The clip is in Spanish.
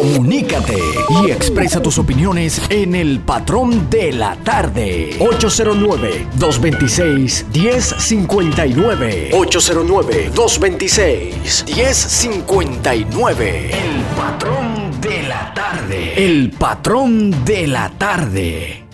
Comunícate y expresa tus opiniones en El Patrón de la Tarde. 809-226-1059. 809-226-1059. El Patrón de la Tarde. El Patrón de la Tarde.